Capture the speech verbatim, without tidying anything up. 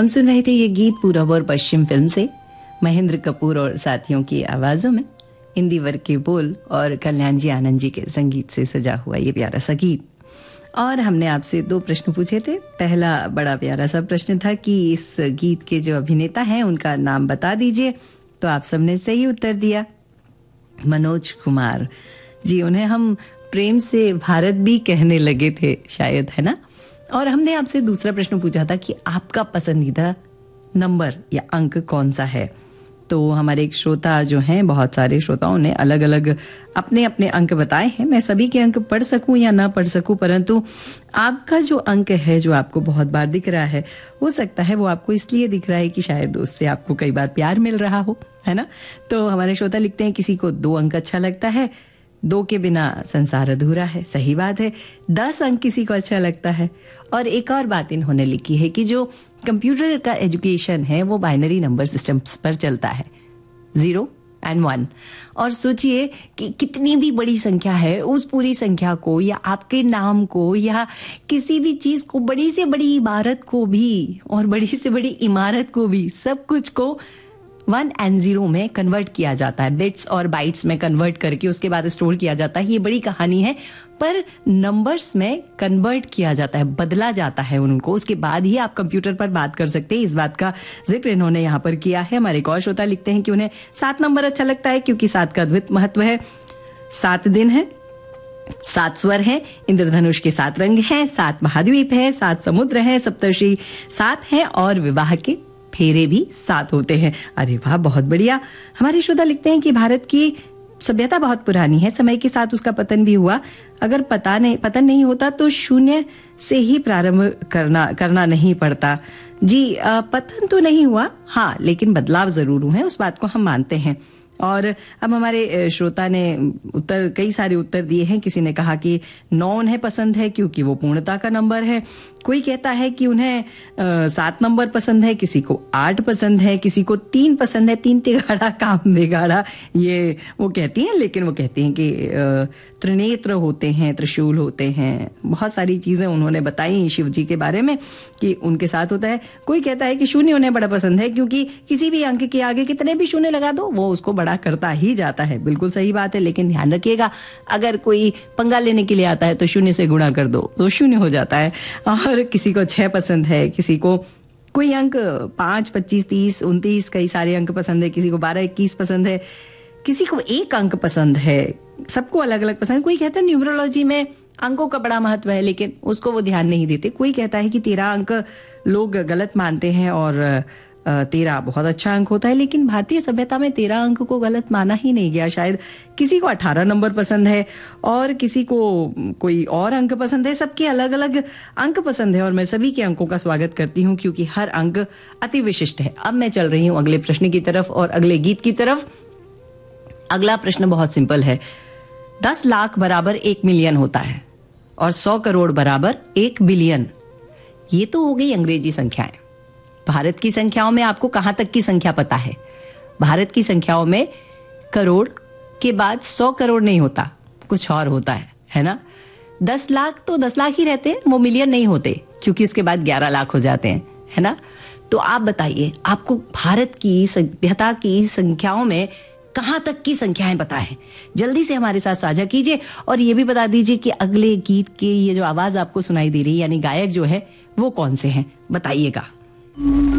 हम सुन रहे थे ये गीत पूरब और पश्चिम फिल्म से, महेंद्र कपूर और साथियों की आवाजों में, इंदिवर के बोल और कल्याण जी आनंद जी के संगीत से सजा हुआ ये प्यारा सा गीत। और हमने आपसे दो प्रश्न पूछे थे। पहला बड़ा प्यारा सा प्रश्न था कि इस गीत के जो अभिनेता हैं उनका नाम बता दीजिए, तो आप सबने सही उत्तर दिया, मनोज कुमार जी। उन्हें हम प्रेम से भारत भी कहने लगे थे शायद, है ना। और हमने आपसे दूसरा प्रश्न पूछा था कि आपका पसंदीदा नंबर या अंक कौन सा है। तो हमारे एक श्रोता जो हैं, बहुत सारे श्रोताओं ने अलग अलग अपने अपने अंक बताए हैं। मैं सभी के अंक पढ़ सकूं या ना पढ़ सकूं, परंतु आपका जो अंक है जो आपको बहुत बार दिख रहा है, हो सकता है वो आपको इसलिए दिख रहा है कि शायद उससे आपको कई बार प्यार मिल रहा हो, है ना। तो हमारे श्रोता लिखते हैं किसी को दो अंक अच्छा लगता है, दो के बिना संसार अधूरा है। सही बात है। दस अंक किसी को अच्छा लगता है। और एक और बात इन्होंने लिखी है कि जो कंप्यूटर का एजुकेशन है वो बाइनरी नंबर सिस्टम्स पर चलता है, जीरो एंड वन। और सोचिए कि कितनी भी बड़ी संख्या है, उस पूरी संख्या को या आपके नाम को या किसी भी चीज को, बड़ी से बड़ी इमारत को भी और बड़ी से बड़ी इमारत को भी, सब कुछ को वन एंड जीरो में कन्वर्ट किया जाता है, बिट्स और बाइट्स में कन्वर्ट करके उसके बाद स्टोर किया जाता है। ये बड़ी कहानी है, पर नंबर्स में कन्वर्ट किया जाता है, बदला जाता है उनको, उसके बाद ही आप कंप्यूटर पर बात कर सकते हैं। इस बात का जिक्र इन्होंने यहाँ पर किया है। हमारे एक और श्रोता लिखते हैं कि उन्हें सात नंबर अच्छा लगता है क्योंकि सात का अद्भुत महत्व है। सात दिन है, सात स्वर है, इंद्रधनुष के सात रंग हैं, सात महाद्वीप है, सात समुद्र है, सप्तर्षि सात हैं और विवाह के फेरे भी सात होते हैं। अरे वाह, बहुत बढ़िया। हमारे श्रोता लिखते हैं कि भारत की सभ्यता बहुत पुरानी है, समय के साथ उसका पतन भी हुआ। अगर पता नहीं पतन नहीं होता तो शून्य से ही प्रारंभ करना करना नहीं पड़ता। जी, पतन तो नहीं हुआ, हाँ, लेकिन बदलाव जरूर हुए हैं, उस बात को हम मानते हैं। और अब हमारे श्रोता ने उत्तर, कई सारे उत्तर दिए हैं। किसी ने कहा कि नौ उन्हें पसंद है क्योंकि वो पूर्णता का नंबर है। कोई कहता है कि उन्हें सात नंबर पसंद है, किसी को आठ पसंद है, किसी को तीन पसंद है। तीन तिगाड़ा काम बिगाड़ा, ये वो कहती हैं, लेकिन वो कहती हैं कि त्रिनेत्र होते हैं, त्रिशूल होते हैं, बहुत सारी चीजें उन्होंने बताई शिव जी के बारे में कि उनके साथ होता है। कोई कहता है कि शून्य उन्हें बड़ा पसंद है क्योंकि किसी भी अंक के आगे कितने भी शून्य लगा दो वो उसको बड़ा करता ही जाता है। बिल्कुल सही बात है, लेकिन ध्यान रखिएगा, अगर कोई पंगा लेने के लिए आता है तो शून्य से गुणा कर दो तो शून्य हो जाता है। और किसी को छह पसंद है, किसी को कोई अंक पांच, पच्चीस, तीस, उनतीस, कई सारे अंक पसंद है, किसी को बारह, इक्कीस पसंद है, किसी को एक अंक पसंद है, सबको अलग अलग पसंद। कोई कहता है न्यूमरोलॉजी में अंकों का बड़ा महत्व है, लेकिन उसको वो ध्यान नहीं देते। कोई कहता है कि तेरह अंक लोग गलत मानते हैं और तेरह बहुत अच्छा अंक होता है, लेकिन भारतीय सभ्यता में तेरह अंक को गलत माना ही नहीं गया। शायद किसी को अठारह नंबर पसंद है और किसी को कोई और अंक पसंद है, सबके अलग अलग अंक पसंद है। और मैं सभी के अंकों का स्वागत करती हूँ क्योंकि हर अंक अति विशिष्ट है। अब मैं चल रही हूँ अगले प्रश्न की तरफ और अगले गीत की तरफ। अगला प्रश्न बहुत सिंपल है। दस लाख बराबर एक मिलियन होता है और सौ करोड़ बराबर एक बिलियन। ये तो हो गई अंग्रेजी संख्याएं। भारत की संख्याओं में आपको कहां तक की संख्या पता है? भारत की संख्याओं में करोड़ के बाद सौ करोड़ नहीं होता, कुछ और होता है, है ना। दस लाख तो दस लाख ही रहते हैं, वो मिलियन नहीं होते क्योंकि उसके बाद ग्यारह लाख हो जाते हैं, है ना। तो आप बताइए, आपको भारत की सभ्यता की संख्याओं में कहां तक की संख्याएं पता है? जल्दी से हमारे साथ साझा कीजिए और ये भी बता दीजिए कि अगले गीत के ये जो आवाज आपको सुनाई दे रही है, यानी गायक जो है वो कौन से हैं, बताइएगा।